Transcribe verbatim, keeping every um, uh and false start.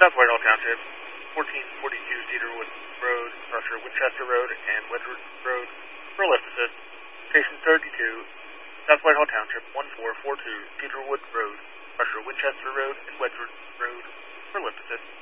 South Whitehall Township, fourteen forty-two Cedarwood Road, Crusher Winchester Road, and Wedgewood Road for lift assist. Station thirty-two, South Whitehall Township, fourteen forty-two Cedarwood Road, Crusher Winchester Road, and Wedgewood Road for lift assist.